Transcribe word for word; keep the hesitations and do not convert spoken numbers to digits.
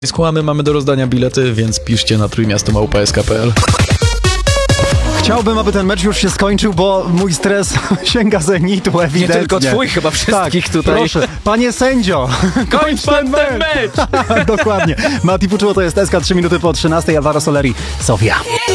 Skłamy, mamy do rozdania bilety, więc piszcie na trójmiasto małpa s k kropka p l. Chciałbym, aby ten mecz już się skończył, bo mój stres sięga zenitu ewidentnie. Nie tylko twój, chyba wszystkich tak, tutaj. Proszę, panie sędzio, Kończ pan ten mecz! Dokładnie. Mati Puczuło to jest S K, trzy minuty po trzynastej, Alvaro Soleri, Sofia.